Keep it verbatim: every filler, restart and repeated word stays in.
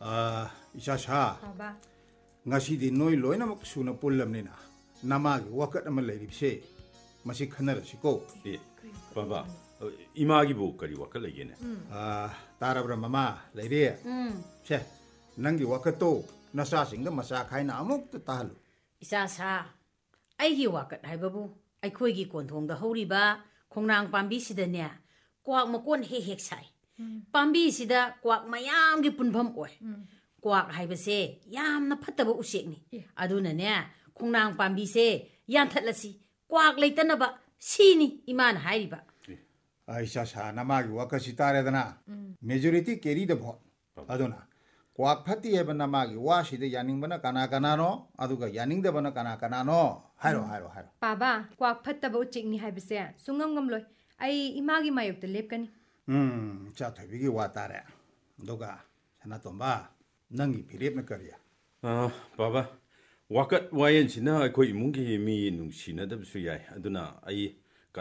아, 이샤샤. 봐봐. ngasi noi loina mak suna pullamnina namagi wakat ama leiribse masi khanarasiko 예 봐봐 어, 이마기부 거리 와클 얘기네 아 tarabra mama leire 음. che nangi wakato nasa singa masa khaina amuk ta tahalu 이사사. 아이기 와kat 하이바부. 아이코이기 곤통다 허리바 콩랑 밤비시다네. 꽉 먹곤 헤헥 사이. 밤비시다 꽉 마ям기 분범 오이. 꽉 하이바세 얌나 팟다바 우색니. 아두나네 콩랑 밤비세 얀탓라시 꽉 레이따나바 시니 이만 하이리바. 아이샤샤 namagi wakasi taredana majority carry the vote aduna kwak phati eba namagi washi de yaning bana kana kana no aduga yaning de bana kana kana no hairo hairo hairo Baba, kwak fattaba uchikni haibase sungam ngamloi. Ai imagi mayukta lepkani. 음, 자, 되게 왔다래. 너가 하나 또 봐. 능이 비립나 거리야. 아 봐봐 와컷 와이엔시나 거의 문기 미 농시나답수 야이 아두나 아이